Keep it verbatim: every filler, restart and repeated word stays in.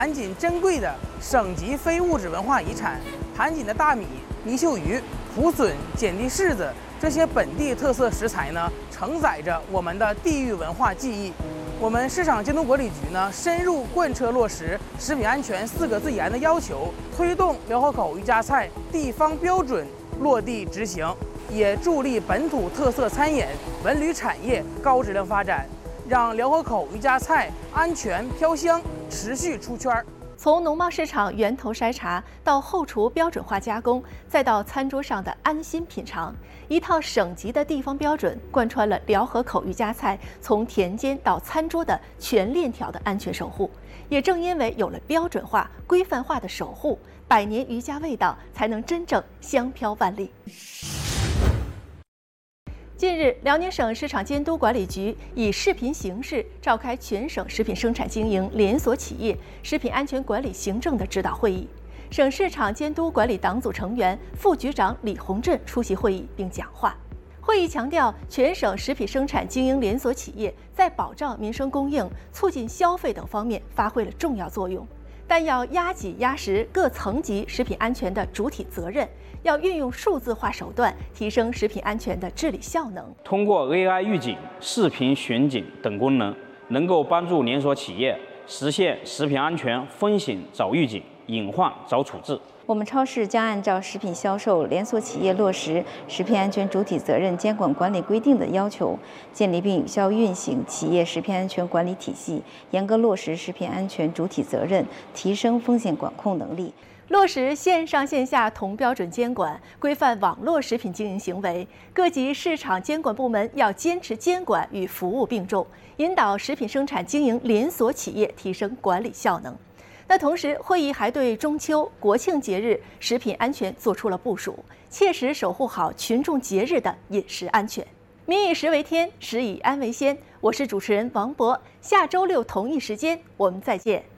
盘锦珍贵的省级非物质文化遗产，盘锦的大米、泥鳅鱼、茯笋、碱地柿子这些本地特色食材呢，承载着我们的地域文化记忆。我们市场监督管理局呢，深入贯彻落实食品安全四个最严的要求，推动辽河口渔家菜地方标准落地执行，也助力本土特色餐饮、文旅产业高质量发展，让辽河口渔家菜安全飘香，持续出圈。 从农贸市场源头筛查到后厨标准化加工，再到餐桌上的安心品尝，一套省级的地方标准贯穿了辽河口渔家菜从田间到餐桌的全链条的安全守护。也正因为有了标准化、规范化的守护，百年渔家味道才能真正香飘万里。近日，辽宁省市场监督管理局以视频形式召开全省食品生产经营连锁企业食品安全管理行政的指导会议。省市场监督管理党组成员、副局长李洪振出席会议并讲话。会议强调，全省食品生产经营连锁企业在保障民生供应、促进消费等方面发挥了重要作用，但要压紧压实各层级食品安全的主体责任。要运用数字化手段提升食品安全的治理效能。 通过 A I 预警、视频巡警等功能，能够帮助连锁企业实现食品安全风险早预警、隐患早处置。 我们超市将按照食品销售连锁企业落实食品安全主体责任监管管理规定的要求，建立并有效运行企业食品安全管理体系，严格落实食品安全主体责任，提升风险管控能力。 落实线上线下同标准监管，规范网络食品经营行为。各级市场监管部门要坚持监管与服务并重，引导食品生产经营连锁企业提升管理效能。那同时，会议还对中秋、国庆节日食品安全做出了部署，切实守护好群众节日的饮食安全。民以食为天，食以安为先。我是主持人王博，下周六同一时间我们再见。